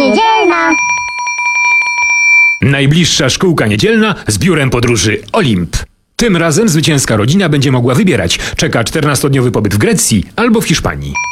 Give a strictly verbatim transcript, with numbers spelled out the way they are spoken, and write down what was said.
niedzielna. Najbliższa szkółka niedzielna z biurem podróży Olimp. Tym razem zwycięska rodzina będzie mogła wybierać, czeka czternastodniowy pobyt w Grecji albo w Hiszpanii.